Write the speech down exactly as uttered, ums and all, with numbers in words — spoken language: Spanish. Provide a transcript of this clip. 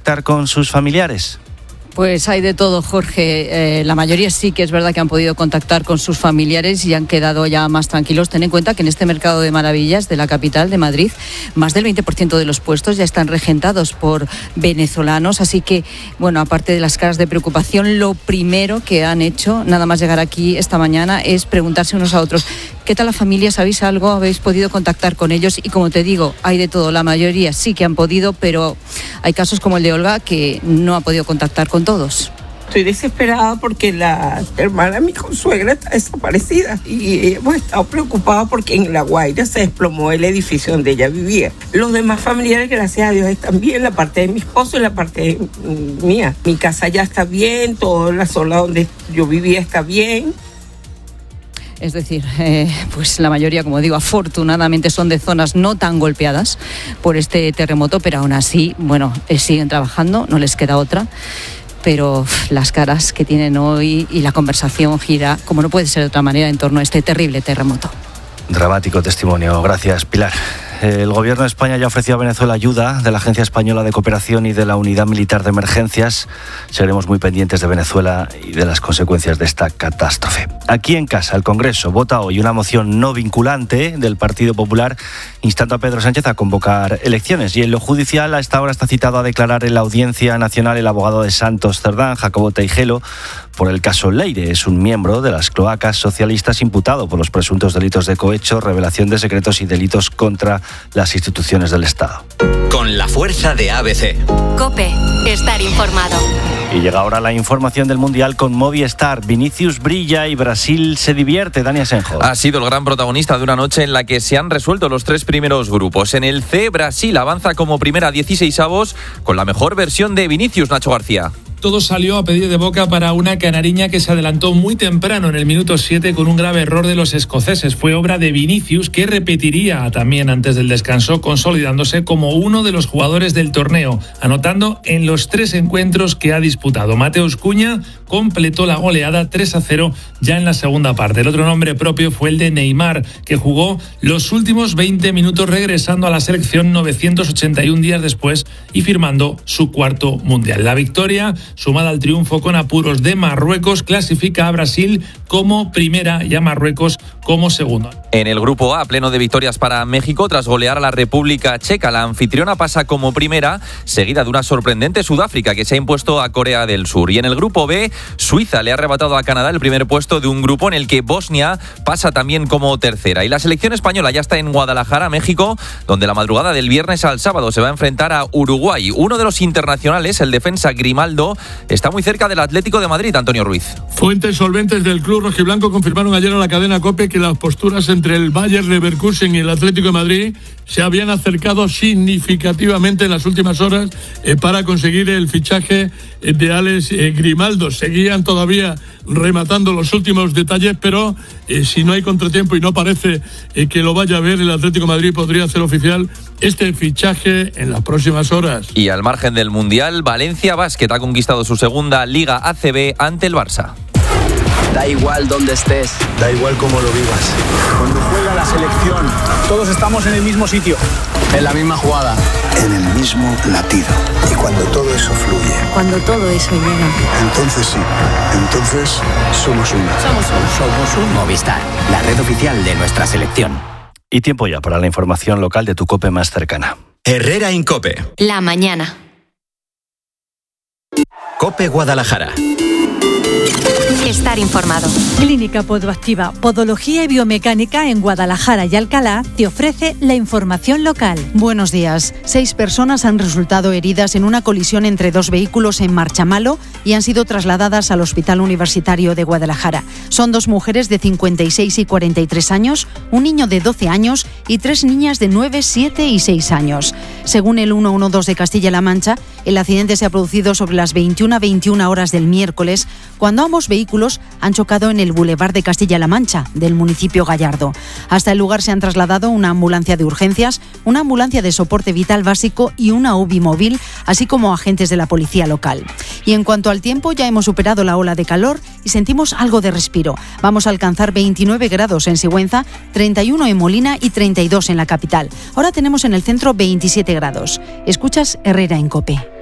contactar con sus familiares? Pues hay de todo, Jorge. Eh, la mayoría sí que es verdad que han podido contactar con sus familiares y han quedado ya más tranquilos. Ten en cuenta que en este mercado de maravillas de la capital de Madrid, más del veinte por ciento de los puestos ya están regentados por venezolanos. Así que, bueno, aparte de las caras de preocupación, lo primero que han hecho, nada más llegar aquí esta mañana, es preguntarse unos a otros: ¿qué tal la familia? ¿Sabéis algo? ¿Habéis podido contactar con ellos? Y como te digo, hay de todo. La mayoría sí que han podido, pero hay casos como el de Olga que no ha podido contactar con todos. Estoy desesperada porque la hermana de mi consuegra está desaparecida y hemos estado preocupados porque en La Guaira se desplomó el edificio donde ella vivía. Los demás familiares, gracias a Dios, están bien, la parte de mi esposo y la parte mía. Mi casa ya está bien, toda la zona donde yo vivía está bien. Es decir, eh, pues la mayoría, como digo, afortunadamente son de zonas no tan golpeadas por este terremoto, pero aún así, bueno, eh, siguen trabajando, no les queda otra. Pero uf, las caras que tienen hoy y la conversación gira, como no puede ser de otra manera, en torno a este terrible terremoto. Dramático testimonio. Gracias, Pilar. El Gobierno de España ya ofreció a Venezuela ayuda de la Agencia Española de Cooperación y de la Unidad Militar de Emergencias. Seremos muy pendientes de Venezuela y de las consecuencias de esta catástrofe. Aquí en casa, el Congreso vota hoy una moción no vinculante del Partido Popular instando a Pedro Sánchez a convocar elecciones. Y en lo judicial, a esta hora está citado a declarar en la Audiencia Nacional el abogado de Santos Cerdán, Jacobo Teijelo, por el caso Leire. Es un miembro de las cloacas socialistas imputado por los presuntos delitos de cohecho, revelación de secretos y delitos contra las instituciones del Estado. Con la fuerza de A B C. COPE. Estar informado. Y llega ahora la información del Mundial con Movistar. Vinicius brilla y Brasil se divierte. Dani Asenjo. Ha sido el gran protagonista de una noche en la que se han resuelto los tres primeros grupos. En el C, Brasil avanza como primera dieciseisavos con la mejor versión de Vinicius, Nacho García. Todo salió a pedir de boca para una canariña que se adelantó muy temprano en el minuto siete con un grave error de los escoceses. Fue obra de Vinicius, que repetiría también antes del descanso, consolidándose como uno de los jugadores del torneo, anotando en los tres encuentros que ha disputado. Mateus Cunha completó la goleada tres a cero ya en la segunda parte. El otro nombre propio fue el de Neymar, que jugó los últimos veinte minutos regresando a la selección novecientos ochenta y un días después y firmando su cuarto mundial. La victoria, sumada al triunfo con apuros de Marruecos, clasifica a Brasil como primera y a Marruecos como segundo. En el grupo A, pleno de victorias para México, tras golear a la República Checa, la anfitriona pasa como primera, seguida de una sorprendente Sudáfrica que se ha impuesto a Corea del Sur. Y en el grupo B, Suiza le ha arrebatado a Canadá el primer puesto de un grupo en el que Bosnia pasa también como tercera. Y la selección española ya está en Guadalajara, México, donde la madrugada del viernes al sábado se va a enfrentar a Uruguay. Uno de los internacionales, el defensa Grimaldo, está muy cerca del Atlético de Madrid, Antonio Ruiz. Fuentes solventes del club rojiblanco confirmaron ayer a la cadena COPE que las posturas entre el Bayer Leverkusen y el Atlético de Madrid se habían acercado significativamente en las últimas horas eh, para conseguir el fichaje de Alex eh, Grimaldo. Seguían todavía rematando los últimos detalles, pero eh, si no hay contratiempo y no parece eh, que lo vaya a ver, el Atlético de Madrid podría hacer oficial este fichaje en las próximas horas. Y al margen del Mundial, Valencia Basket ha conquistado su segunda Liga A C B ante el Barça. Da igual dónde estés, da igual cómo lo vivas. Cuando juega la selección, todos estamos en el mismo sitio, en la misma jugada, en el mismo latido. Y cuando todo eso fluye, cuando todo eso llega, entonces sí, entonces somos uno. Somos uno. Somos uno. Movistar, la red oficial de nuestra selección. Y tiempo ya para la información local de tu COPE más cercana. Herrera Incope. La mañana. COPE Guadalajara. Estar informado. Clínica Podoactiva, Podología y Biomecánica en Guadalajara y Alcalá te ofrece la información local. Buenos días. Seis personas han resultado heridas en una colisión entre dos vehículos en Marchamalo y han sido trasladadas al Hospital Universitario de Guadalajara. Son dos mujeres de cincuenta y seis y cuarenta y tres años, un niño de doce años y tres niñas de nueve, siete y seis años. Según el ciento doce de Castilla-La Mancha, el accidente se ha producido sobre las veintiuna a veintiuna horas del miércoles, cuando ambos vehículos han chocado en el Boulevard de Castilla-La Mancha, del municipio Gallardo. Hasta el lugar se han trasladado una ambulancia de urgencias, una ambulancia de soporte vital básico y una U B I móvil, así como agentes de la policía local. Y en cuanto al tiempo, ya hemos superado la ola de calor y sentimos algo de respiro. Vamos a alcanzar veintinueve grados en Sigüenza, treinta y uno en Molina y treinta y dos en la capital. Ahora tenemos en el centro veintisiete grados. Escuchas Herrera en COPE.